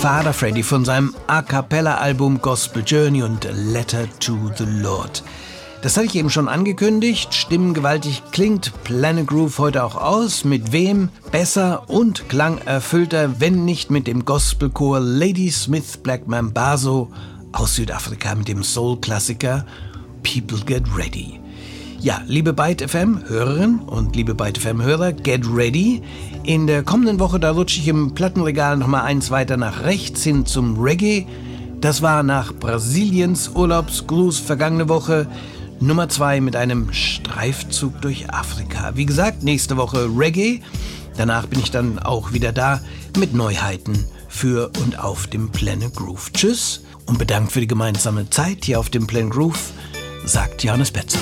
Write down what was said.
Father Freddy von seinem A-Cappella-Album Gospel Journey und Letter to the Lord. Das hatte ich eben schon angekündigt. Stimmengewaltig klingt Planet Groove heute auch aus. Mit wem besser und klangerfüllter, wenn nicht mit dem Gospelchor Ladysmith Black Mambazo aus Südafrika mit dem Soul-Klassiker People Get Ready. Ja, liebe Byte FM-Hörerinnen und liebe Byte FM-Hörer, get ready. In der kommenden Woche, da rutsche ich im Plattenregal nochmal eins weiter nach rechts hin zum Reggae. Das war nach Brasiliens Urlaubsgruß vergangene Woche Nummer 2 mit einem Streifzug durch Afrika. Wie gesagt, nächste Woche Reggae. Danach bin ich dann auch wieder da mit Neuheiten für und auf dem Planet Groove. Tschüss und bedankt für die gemeinsame Zeit hier auf dem Planet Groove, sagt Johannes Betzer.